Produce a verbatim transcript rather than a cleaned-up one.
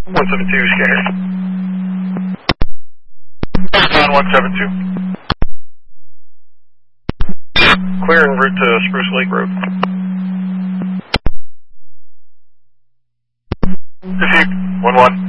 one seven two, scanner. On one seven two. Clear en route to Spruce Lake Road. Received. one one.